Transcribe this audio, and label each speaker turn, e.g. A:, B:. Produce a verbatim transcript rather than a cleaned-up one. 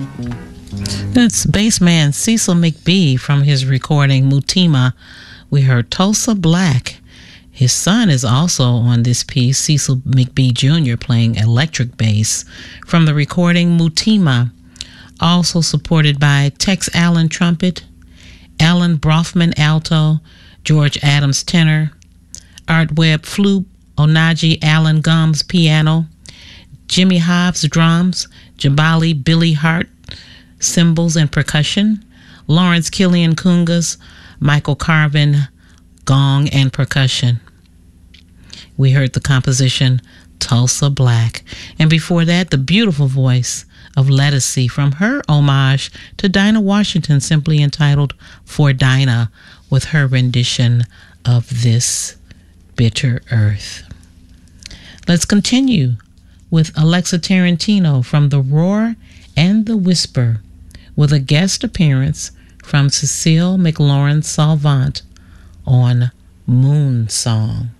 A: That's bassman Cecil McBee from his recording Mutima. We heard Tulsa Black. His son is also on this piece, Cecil McBee Junior, playing electric bass from the recording Mutima. Also supported by Tex Allen trumpet, Alan Brofman alto, George Adams tenor, Art Webb flute, Onaji Allen Gums piano, Jimmy Hobbs drums, Jabali Billy Hart cymbals and percussion, Lawrence Killian congas, Michael Carvin gong and percussion. We heard the composition Tulsa Black, and before that the beautiful voice of Lettucey from her homage to Dinah Washington, simply entitled For Dinah, with her rendition of This Bitter Earth. Let's continue with Alexa Tarantino from The Roar and the Whisper, with a guest appearance from Cecile McLaurin Salvant on Moon Song.